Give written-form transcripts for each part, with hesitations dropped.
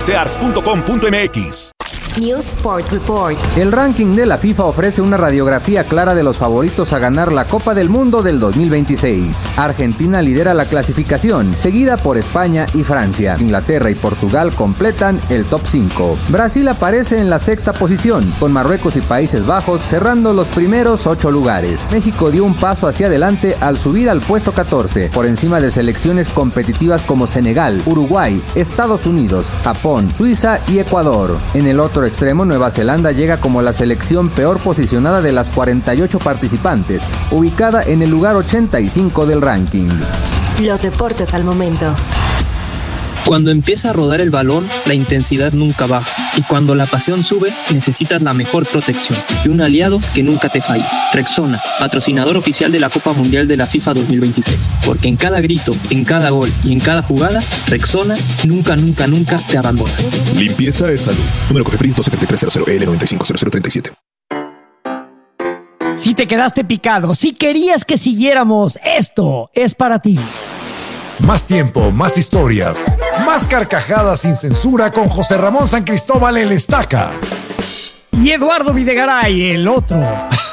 casears.com.mx. News Sport Report. El ranking de la FIFA ofrece una radiografía clara de los favoritos a ganar la Copa del Mundo del 2026. Argentina lidera la clasificación, seguida por España y Francia. Inglaterra y Portugal completan el top 5. Brasil aparece en la sexta posición, con Marruecos y Países Bajos cerrando los primeros 8 lugares. México dio un paso hacia adelante al subir al puesto 14, por encima de selecciones competitivas como Senegal, Uruguay, Estados Unidos, Japón, Suiza y Ecuador. En el otro extremo, Nueva Zelanda llega como la selección peor posicionada de las 48 participantes, ubicada en el lugar 85 del ranking. Los deportes al momento. Cuando empieza a rodar el balón, la intensidad nunca baja. Y cuando la pasión sube, necesitas la mejor protección y un aliado que nunca te falle. Rexona, patrocinador oficial de la Copa Mundial de la FIFA 2026. Porque en cada grito, en cada gol y en cada jugada, Rexona nunca te abandona. Limpieza es salud. Número COFEPRIS 27300L950037. Si te quedaste picado, si querías que siguiéramos, esto es para ti. Más tiempo, más historias, más carcajadas sin censura con José Ramón San Cristóbal el Estaca. Y Eduardo Videgaray, el otro.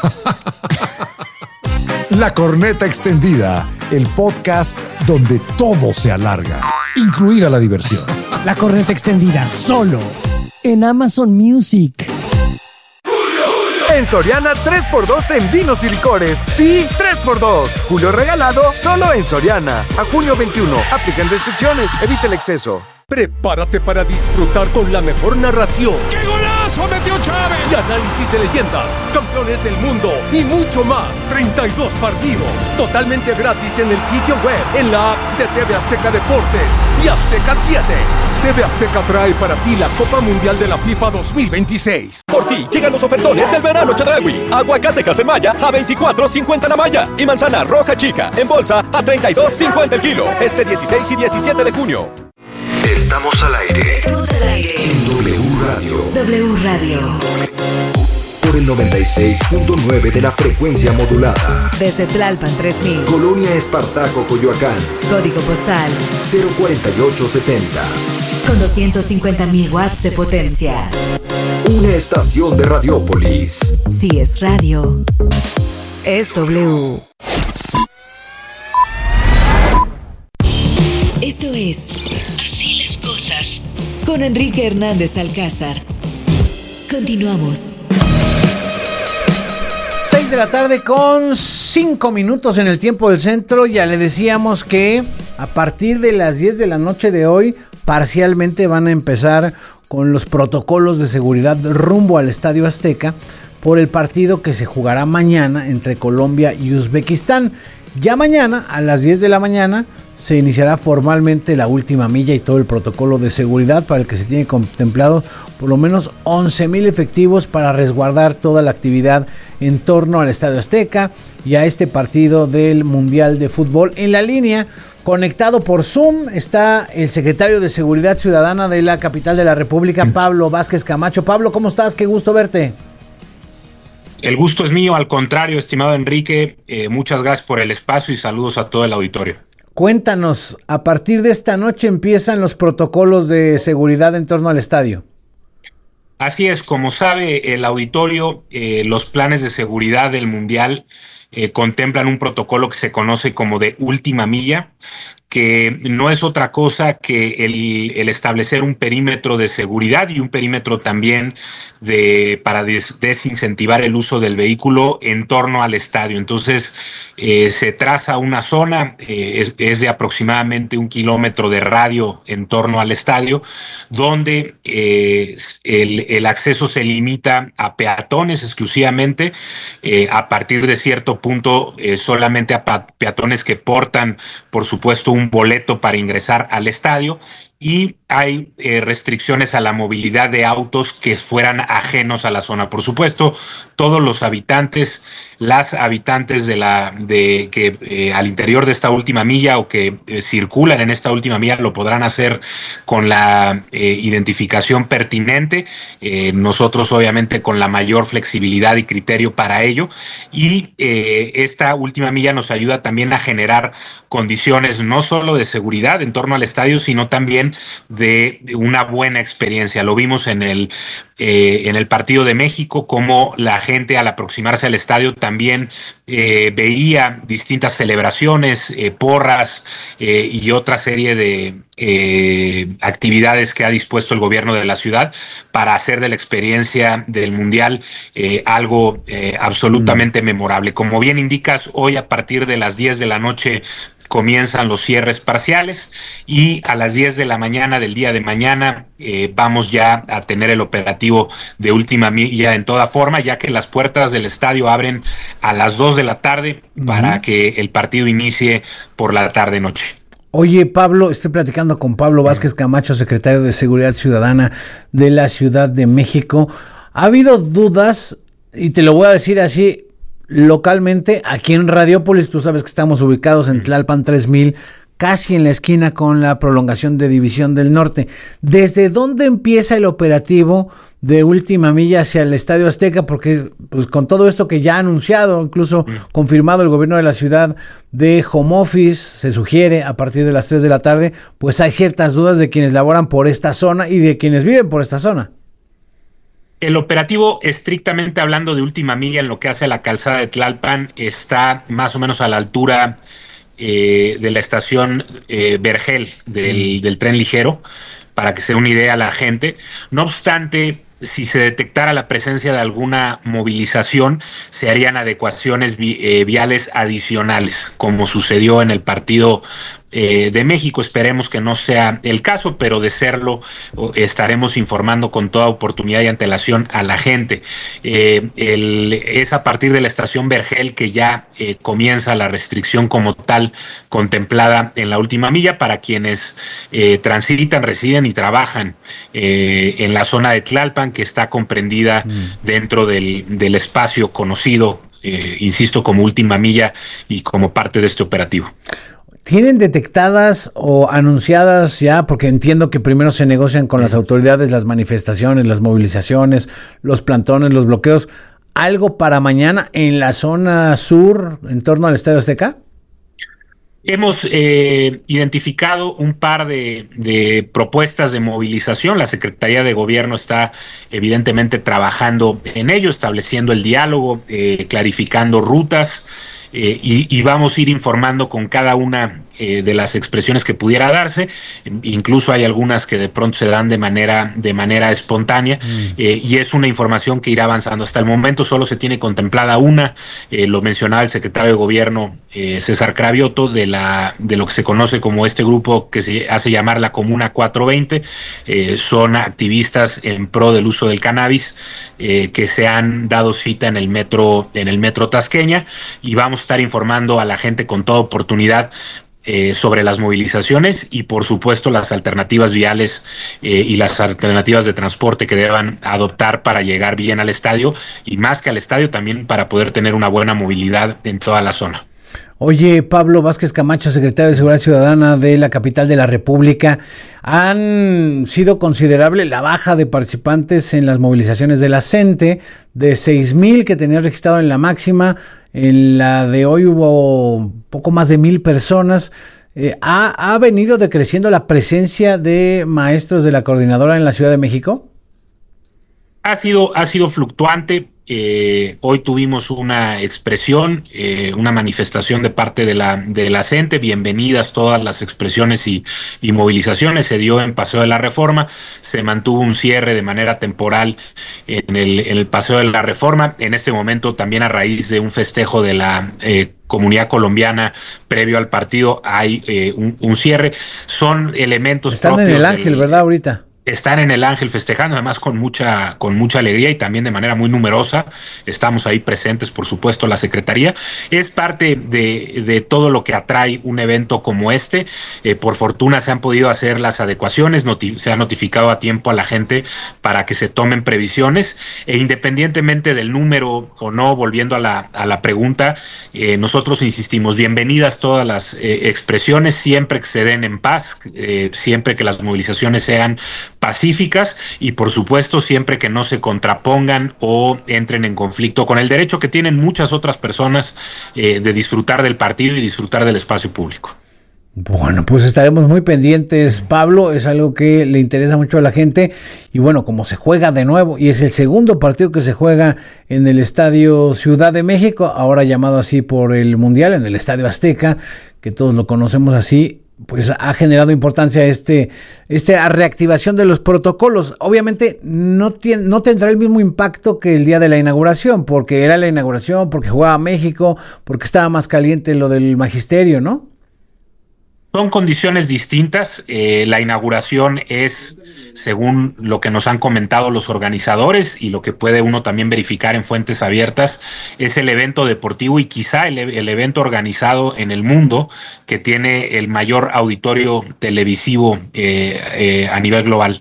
La Corneta Extendida, el podcast donde todo se alarga, incluida la diversión. La Corneta Extendida, solo en Amazon Music. En Soriana 3x2 en vinos y licores. Sí, 3x2. Julio regalado solo en Soriana. A junio 21. Aplican restricciones. Evita el exceso. Prepárate para disfrutar con la mejor narración. ¡Qué golazo metió Chávez! Y análisis de leyendas, campeones del mundo y mucho más. 32 partidos totalmente gratis en el sitio web, en la app de TV Azteca Deportes y Azteca 7. TV Azteca trae para ti la Copa Mundial de la FIFA 2026. Por ti llegan los ofertones del verano Chedraui. Aguacate Casemaya a $24.50 la malla y manzana roja chica en bolsa a $32.50 el kilo. Este 16 y 17 de junio. Estamos al aire. Estamos al aire. En W Radio. W Radio. Por el 96.9 de la frecuencia modulada. Desde Tlalpan 3000. Colonia Espartaco, Coyoacán. Código postal 04870. con 250.000 watts de potencia. Una estación de Radiópolis. Si es radio, es W. Esto es Así las cosas con Enrique Hernández Alcázar. Continuamos. 6 de la tarde con 5 minutos en el tiempo del centro. Ya le decíamos que a partir de las 10 de la noche de hoy parcialmente van a empezar con los protocolos de seguridad rumbo al Estadio Azteca por el partido que se jugará mañana entre Colombia y Uzbekistán. Ya mañana a las 10 de la mañana se iniciará formalmente la última milla y todo el protocolo de seguridad para el que se tiene contemplado por lo menos 11,000 efectivos para resguardar toda la actividad en torno al Estadio Azteca y a este partido del Mundial de Fútbol. En la línea, conectado por Zoom, está el secretario de Seguridad Ciudadana de la capital de la República, Pablo Vázquez Camacho. Pablo, ¿cómo estás? Qué gusto verte. El gusto es mío, al contrario, estimado Enrique, muchas gracias por el espacio y saludos a todo el auditorio. Cuéntanos, a partir de esta noche empiezan los protocolos de seguridad en torno al estadio. Así es, como sabe el auditorio, los planes de seguridad del Mundial contemplan un protocolo que se conoce como de última milla, que no es otra cosa que el establecer un perímetro de seguridad y un perímetro también para desincentivar el uso del vehículo en torno al estadio. Entonces se traza una zona, es de aproximadamente 1 kilómetro de radio en torno al estadio, donde el acceso se limita a peatones exclusivamente, a partir de cierto punto solamente a peatones que portan, por supuesto, un boleto para ingresar al estadio, y hay restricciones a la movilidad de autos que fueran ajenos a la zona. Por supuesto, todos los habitantes las habitantes que al interior de esta última milla o que circulan en esta última milla lo podrán hacer con la identificación pertinente, nosotros obviamente con la mayor flexibilidad y criterio para ello, y esta última milla nos ayuda también a generar condiciones no solo de seguridad en torno al estadio, sino también de una buena experiencia. Lo vimos en el partido de México, como la gente al aproximarse al estadio también veía distintas celebraciones, porras y otra serie de actividades que ha dispuesto el gobierno de la ciudad para hacer de la experiencia del Mundial algo absolutamente memorable. Como bien indicas, hoy a partir de las 10 de la noche comienzan los cierres parciales y a las 10 de la mañana del día de mañana vamos ya a tener el operativo de última milla en toda forma, ya que las puertas del estadio abren a las 2 de la tarde para que el partido inicie por la tarde-noche. Oye, Pablo, estoy platicando con Pablo Vázquez Camacho, secretario de Seguridad Ciudadana de la Ciudad de México. Ha habido dudas, y te lo voy a decir así, localmente, aquí en Radiópolis, tú sabes que estamos ubicados en Tlalpan 3000, casi en la esquina con la prolongación de División del Norte. ¿Desde dónde empieza el operativo de última milla hacia el Estadio Azteca? Porque pues con todo esto que ya ha anunciado, incluso confirmado el gobierno de la ciudad de home office, se sugiere a partir de las 3 de la tarde, pues hay ciertas dudas de quienes laboran por esta zona y de quienes viven por esta zona. El operativo, estrictamente hablando de última milla, en lo que hace a la calzada de Tlalpan, está más o menos a la altura de la estación Vergel del tren ligero, para que se dé una idea a la gente. No obstante, si se detectara la presencia de alguna movilización, se harían adecuaciones viales adicionales, como sucedió en el partido de México. Esperemos que no sea el caso, pero de serlo estaremos informando con toda oportunidad y antelación a la gente. Es a partir de la estación Vergel que ya comienza la restricción como tal contemplada en la última milla para quienes transitan, residen y trabajan en la zona de Tlalpan, que está comprendida dentro del espacio conocido, insisto, como última milla y como parte de este operativo. ¿Tienen detectadas o anunciadas ya? Porque entiendo que primero se negocian con las autoridades las manifestaciones, las movilizaciones, los plantones, los bloqueos. ¿Algo para mañana en la zona sur, en torno al Estadio Azteca? Hemos identificado un par de propuestas de movilización. La Secretaría de Gobierno está evidentemente trabajando en ello, estableciendo el diálogo, clarificando rutas, y vamos a ir informando con cada una de las expresiones que pudiera darse. Incluso hay algunas que de pronto se dan de manera espontánea, y es una información que irá avanzando. Hasta el momento solo se tiene contemplada una, lo mencionaba el secretario de Gobierno César Cravioto, de lo que se conoce como este grupo que se hace llamar la Comuna 420. Son activistas en pro del uso del cannabis, que se han dado cita en el metro Tasqueña, y vamos a estar informando a la gente con toda oportunidad sobre las movilizaciones y por supuesto las alternativas viales y las alternativas de transporte que deban adoptar para llegar bien al estadio, y más que al estadio también para poder tener una buena movilidad en toda la zona. Oye, Pablo Vázquez Camacho, secretario de Seguridad Ciudadana de la capital de la República, han sido considerable la baja de participantes en las movilizaciones de la CENTE, de 6,000 que tenía registrado en la máxima. En la de hoy hubo poco más de 1,000 personas. ¿Ha venido decreciendo la presencia de maestros de la coordinadora en la Ciudad de México? Ha sido fluctuante. Hoy tuvimos una expresión, una manifestación de parte de la CENTE. Bienvenidas todas las expresiones y movilizaciones. Se dio en Paseo de la Reforma, se mantuvo un cierre de manera temporal en el Paseo de la Reforma. En este momento, también a raíz de un festejo de la comunidad colombiana previo al partido, hay un cierre. Son elementos Están propios en el Ángel, ¿verdad? Ahorita están en el Ángel festejando, además con mucha alegría y también de manera muy numerosa. Estamos ahí presentes, por supuesto, la Secretaría. Es parte de todo lo que atrae un evento como este. Por fortuna se han podido hacer las adecuaciones, se ha notificado a tiempo a la gente para que se tomen previsiones, e independientemente del número o no, volviendo a la pregunta, nosotros insistimos, bienvenidas todas las expresiones, siempre que se den en paz, siempre que las movilizaciones sean pacíficas y por supuesto siempre que no se contrapongan o entren en conflicto con el derecho que tienen muchas otras personas de disfrutar del partido y disfrutar del espacio público. Bueno, pues estaremos muy pendientes, Pablo, es algo que le interesa mucho a la gente y bueno, como se juega de nuevo y es el segundo partido que se juega en el Estadio Ciudad de México, ahora llamado así por el Mundial, en el Estadio Azteca, que todos lo conocemos así, pues ha generado importancia esta reactivación de los protocolos. Obviamente no tendrá el mismo impacto que el día de la inauguración, porque era la inauguración, porque jugaba México, porque estaba más caliente lo del magisterio, ¿no? Son condiciones distintas. La inauguración es, según lo que nos han comentado los organizadores y lo que puede uno también verificar en fuentes abiertas, es el evento deportivo y quizá el evento organizado en el mundo que tiene el mayor auditorio televisivo a nivel global.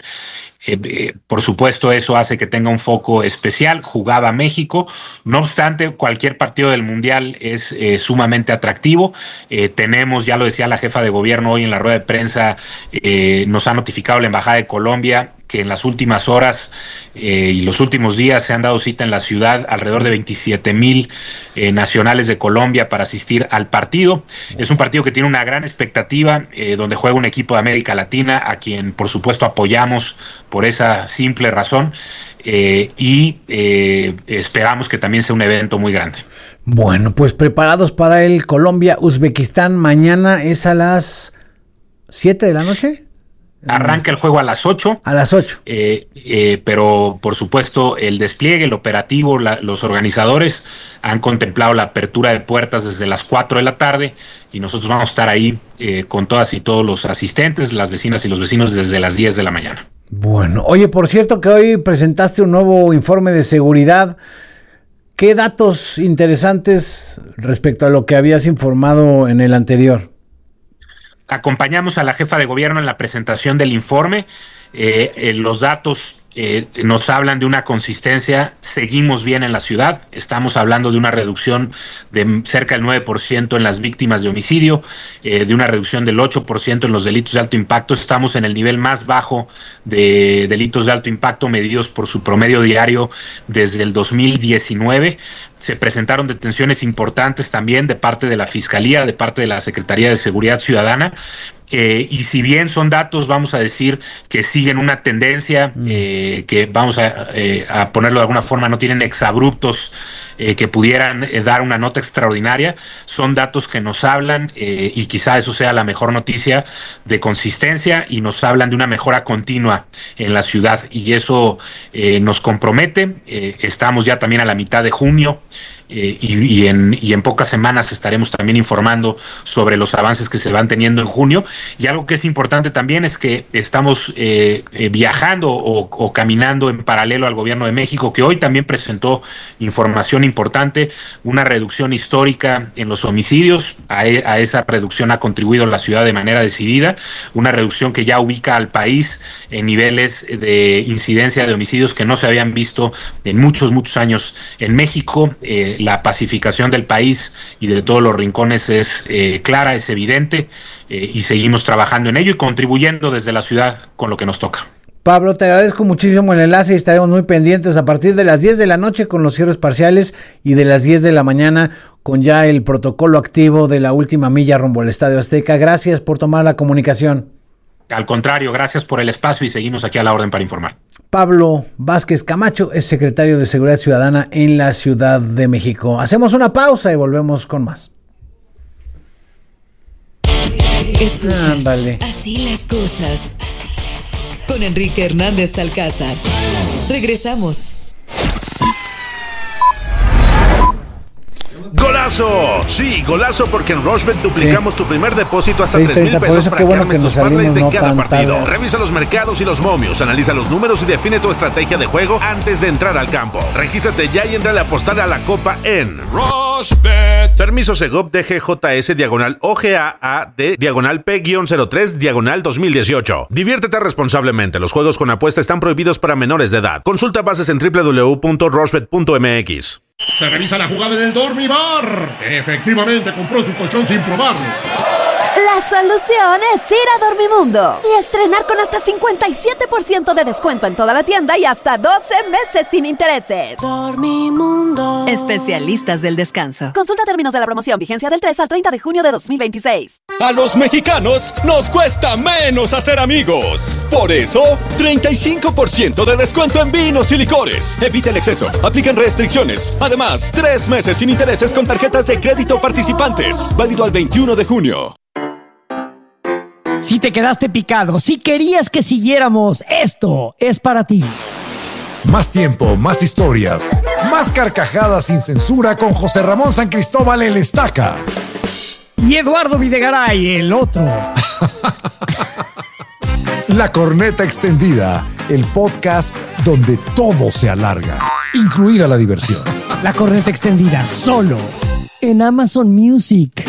Por supuesto, eso hace que tenga un foco especial. Jugaba México. No obstante, cualquier partido del Mundial es sumamente atractivo. Tenemos, ya lo decía la jefa de gobierno hoy en la rueda de prensa, nos ha notificado la Embajada de Colombia que en las últimas horas y los últimos días se han dado cita en la ciudad alrededor de 27,000 nacionales de Colombia para asistir al partido. Es un partido que tiene una gran expectativa, donde juega un equipo de América Latina, a quien por supuesto apoyamos por esa simple razón, y esperamos que también sea un evento muy grande. Bueno, pues preparados para el Colombia-Uzbekistán. Mañana es a las 7 de la noche. Arranca el juego a las 8. A las 8. Pero por supuesto el despliegue, el operativo, los organizadores han contemplado la apertura de puertas desde las 4 de la tarde y nosotros vamos a estar ahí con todas y todos los asistentes, las vecinas y los vecinos desde las 10 de la mañana. Bueno, oye, por cierto que hoy presentaste un nuevo informe de seguridad. ¿Qué datos interesantes respecto a lo que habías informado en el anterior? Acompañamos a la jefa de gobierno en la presentación del informe. Los datos nos hablan de una consistencia. Seguimos bien en la ciudad. Estamos hablando de una reducción de cerca del 9% en las víctimas de homicidio, de una reducción del 8% en los delitos de alto impacto. Estamos en el nivel más bajo de delitos de alto impacto medidos por su promedio diario desde el 2019. Se presentaron detenciones importantes también de parte de la Fiscalía, de parte de la Secretaría de Seguridad Ciudadana. Y si bien son datos, vamos a decir que siguen una tendencia, que vamos a ponerlo de alguna forma, no tienen exabruptos que pudieran dar una nota extraordinaria, son datos que nos hablan, y quizá eso sea la mejor noticia, de consistencia, y nos hablan de una mejora continua en la ciudad, y eso nos compromete. Estamos ya también a la mitad de junio, y en pocas semanas estaremos también informando sobre los avances que se van teniendo en junio. Y algo que es importante también es que estamos viajando o caminando en paralelo al gobierno de México, que hoy también presentó información importante, una reducción histórica en los homicidios. A esa reducción ha contribuido la ciudad de manera decidida, una reducción que ya ubica al país en niveles de incidencia de homicidios que no se habían visto en muchos años en México. La pacificación del país y de todos los rincones es clara, es evidente, y seguimos trabajando en ello y contribuyendo desde la ciudad con lo que nos toca. Pablo, te agradezco muchísimo el enlace y estaremos muy pendientes a partir de las 10 de la noche con los cierres parciales y de las 10 de la mañana con ya el protocolo activo de la última milla rumbo al Estadio Azteca. Gracias por tomar la comunicación. Al contrario, gracias por el espacio y seguimos aquí a la orden para informar. Pablo Vázquez Camacho es secretario de Seguridad Ciudadana en la Ciudad de México. Hacemos una pausa y volvemos con más. Escuchas, así las cosas. Con Enrique Hernández Alcázar. Regresamos. ¡Golazo! Sí, golazo, porque en Rushbet duplicamos tu primer depósito hasta 3,000 pesos eso, para que armes tus parlays de cada partido. tarde. Revisa los mercados y los momios, analiza los números y define tu estrategia de juego antes de entrar al campo. Regístrate ya y entra a apostar a la copa en Rushbet. Permiso Segov DGJS /OGAAD /P-03 /2018. Diviértete responsablemente. Los juegos con apuesta están prohibidos para menores de edad. Consulta bases en www.rushbet.mx. Se revisa la jugada en el Dormibar. Efectivamente compró su colchón sin probarlo. La solución es ir a Dormimundo y estrenar con hasta 57% de descuento en toda la tienda y hasta 12 meses sin intereses. Dormimundo. Especialistas del descanso. Consulta términos de la promoción. Vigencia del 3 al 30 de junio de 2026. A los mexicanos nos cuesta menos hacer amigos. Por eso, 35% de descuento en vinos y licores. Evita el exceso. Aplican restricciones. Además, 3 meses sin intereses con tarjetas de crédito participantes. Válido al 21 de junio. Si te quedaste picado, si querías que siguiéramos, esto es para ti. Más tiempo, más historias, más carcajadas sin censura con José Ramón San Cristóbal el Estaca. Y Eduardo Videgaray, el otro. La Corneta Extendida, el podcast donde todo se alarga, incluida la diversión. La Corneta Extendida, solo en Amazon Music.